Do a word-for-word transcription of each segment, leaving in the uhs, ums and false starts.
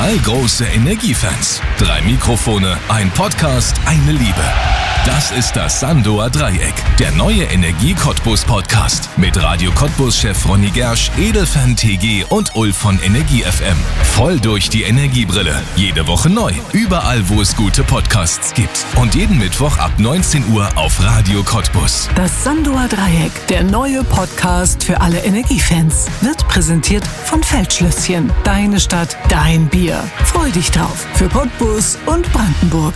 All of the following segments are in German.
Drei große Energiefans, drei Mikrofone, ein Podcast, eine Liebe. Das ist das Sandoer Dreieck, der neue Energie-Cottbus-Podcast mit Radio Cottbus-Chef Ronny Gersch, Edelfan T G und Ulf von Energie F M. Voll durch die Energiebrille. Jede Woche neu. Überall, wo es gute Podcasts gibt. Und jeden Mittwoch ab neunzehn Uhr auf Radio Cottbus. Das Sandoer Dreieck, der neue Podcast für alle Energiefans, wird präsentiert von Feldschlösschen. Deine Stadt, dein Bier. Freu dich drauf. Für Cottbus und Brandenburg.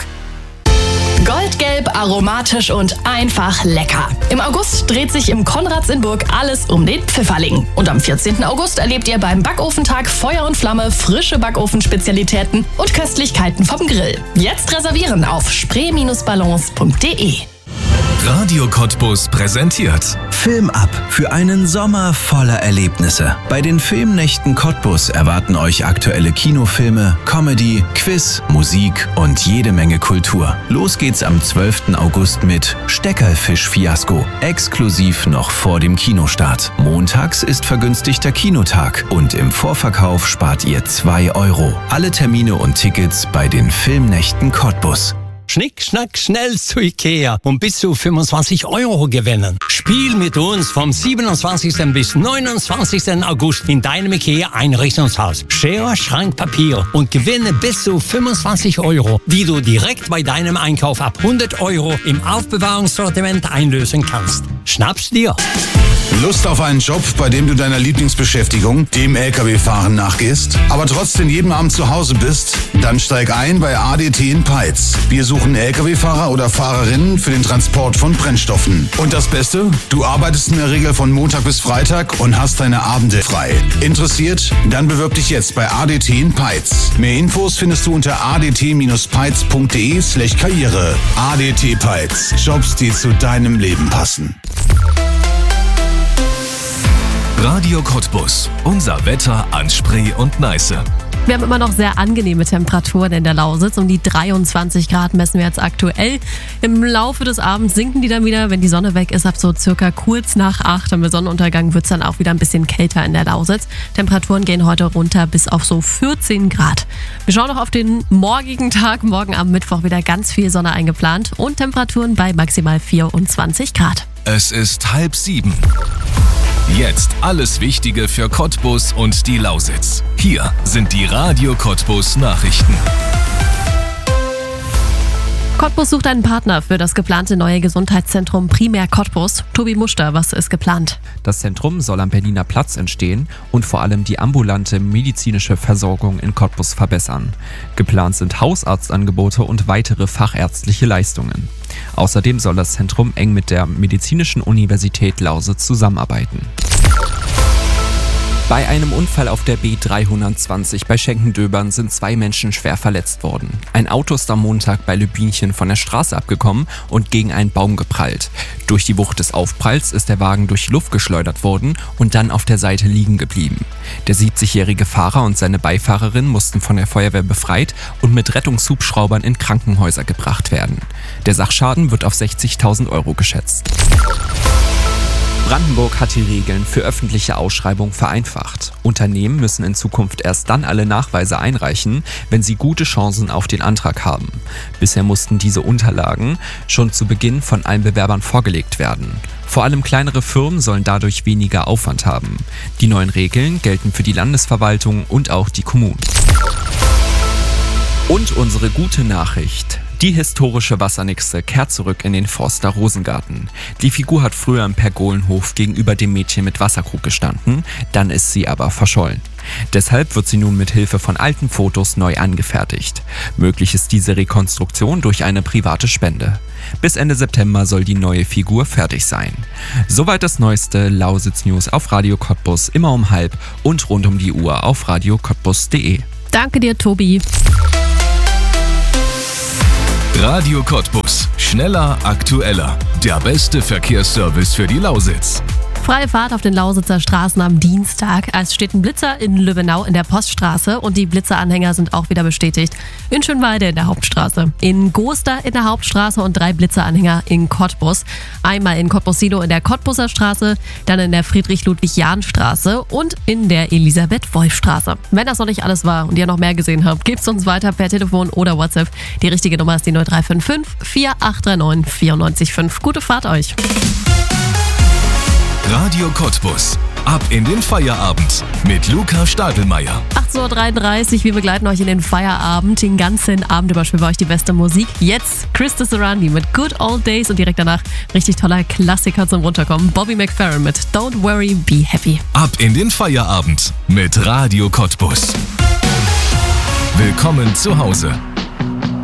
Goldgelb, aromatisch und einfach lecker. Im August dreht sich im Konrads in Burg alles um den Pfifferling. Und am vierzehnten August erlebt ihr beim Backofentag Feuer und Flamme frische Backofenspezialitäten und Köstlichkeiten vom Grill. Jetzt reservieren auf spree Bindestrich ballons punkt de. Radio Cottbus präsentiert Film ab für einen Sommer voller Erlebnisse. Bei den Filmnächten Cottbus erwarten euch aktuelle Kinofilme, Comedy, Quiz, Musik und jede Menge Kultur. Los geht's am zwölften August mit Steckerfisch-Fiasko, exklusiv noch vor dem Kinostart. Montags ist vergünstigter Kinotag und im Vorverkauf spart ihr zwei Euro. Alle Termine und Tickets bei den Filmnächten Cottbus. Schnick, schnack, schnell zu Ikea und bis zu fünfundzwanzig Euro gewinnen. Spiel mit uns vom siebenundzwanzigsten bis neunundzwanzigsten August in deinem Ikea-Einrichtungshaus. Schere, Schrank, Papier und gewinne bis zu fünfundzwanzig Euro, die du direkt bei deinem Einkauf ab hundert Euro im Aufbewahrungssortiment einlösen kannst. Schnapp's dir! Lust auf einen Job, bei dem du deiner Lieblingsbeschäftigung, dem L K W-Fahren, nachgehst, aber trotzdem jeden Abend zu Hause bist? Dann steig ein bei A D T in Peitz. Wir suchen L K W-Fahrer oder Fahrerinnen für den Transport von Brennstoffen. Und das Beste? Du arbeitest in der Regel von Montag bis Freitag und hast deine Abende frei. Interessiert? Dann bewirb dich jetzt bei A D T in Peitz. Mehr Infos findest du unter a d t peitz punkt de slash karriere. A D T Peitz. Jobs, die zu deinem Leben passen. Radio Cottbus. Unser Wetter an Spree und Neiße. Wir haben immer noch sehr angenehme Temperaturen in der Lausitz. Um die dreiundzwanzig Grad messen wir jetzt aktuell. Im Laufe des Abends sinken die dann wieder, wenn die Sonne weg ist, ab so circa kurz nach acht. Und bei Sonnenuntergang wird es dann auch wieder ein bisschen kälter in der Lausitz. Temperaturen gehen heute runter bis auf so vierzehn Grad. Wir schauen noch auf den morgigen Tag. Morgen am Mittwoch wieder ganz viel Sonne eingeplant und Temperaturen bei maximal vierundzwanzig Grad. Es ist halb sieben. Jetzt alles Wichtige für Cottbus und die Lausitz. Hier sind die Radio Cottbus Nachrichten. Cottbus sucht einen Partner für das geplante neue Gesundheitszentrum Primär Cottbus. Tobi Muster, was ist geplant? Das Zentrum soll am Berliner Platz entstehen und vor allem die ambulante medizinische Versorgung in Cottbus verbessern. Geplant sind Hausarztangebote und weitere fachärztliche Leistungen. Außerdem soll das Zentrum eng mit der Medizinischen Universität Lausitz zusammenarbeiten. Bei einem Unfall auf der B dreihundertzwanzig bei Schenkendöbern sind zwei Menschen schwer verletzt worden. Ein Auto ist am Montag bei Lübinchen von der Straße abgekommen und gegen einen Baum geprallt. Durch die Wucht des Aufpralls ist der Wagen durch die Luft geschleudert worden und dann auf der Seite liegen geblieben. Der siebzigjährige Fahrer und seine Beifahrerin mussten von der Feuerwehr befreit und mit Rettungshubschraubern in Krankenhäuser gebracht werden. Der Sachschaden wird auf sechzigtausend Euro geschätzt. Brandenburg hat die Regeln für öffentliche Ausschreibungen vereinfacht. Unternehmen müssen in Zukunft erst dann alle Nachweise einreichen, wenn sie gute Chancen auf den Antrag haben. Bisher mussten diese Unterlagen schon zu Beginn von allen Bewerbern vorgelegt werden. Vor allem kleinere Firmen sollen dadurch weniger Aufwand haben. Die neuen Regeln gelten für die Landesverwaltung und auch die Kommunen. Und unsere gute Nachricht. Die historische Wassernixe kehrt zurück in den Forster Rosengarten. Die Figur hat früher im Pergolenhof gegenüber dem Mädchen mit Wasserkrug gestanden, dann ist sie aber verschollen. Deshalb wird sie nun mit Hilfe von alten Fotos neu angefertigt. Möglich ist diese Rekonstruktion durch eine private Spende. Bis Ende September soll die neue Figur fertig sein. Soweit das neueste Lausitz-News auf Radio Cottbus, immer um halb und rund um die Uhr auf radio cottbus punkt de. Danke dir, Tobi. Radio Cottbus. Schneller, aktueller. Der beste Verkehrsservice für die Lausitz. Freie Fahrt auf den Lausitzer Straßen am Dienstag. Es steht ein Blitzer in Lübbenau in der Poststraße und die Blitzeranhänger sind auch wieder bestätigt. In Schönweide in der Hauptstraße, in Goster in der Hauptstraße und drei Blitzeranhänger in Cottbus. Einmal in Cottbus-Silow in der Cottbuser Straße, dann in der Friedrich-Ludwig-Jahn-Straße und in der Elisabeth-Wolf-Straße. Wenn das noch nicht alles war und ihr noch mehr gesehen habt, gebt's uns weiter per Telefon oder WhatsApp. Die richtige Nummer ist die null drei fünf fünf, vier acht drei neun, vier neun fünf. Gute Fahrt euch! Radio Cottbus. Ab in den Feierabend mit Luca Stadelmeier. achtzehn Uhr dreiunddreißig, wir begleiten euch in den Feierabend. Den ganzen Abend über spielen wir euch die beste Musik. Jetzt Krista Sarandon mit Good Old Days und direkt danach richtig toller Klassiker zum Runterkommen. Bobby McFerrin mit Don't Worry, Be Happy. Ab in den Feierabend mit Radio Cottbus. Willkommen zu Hause.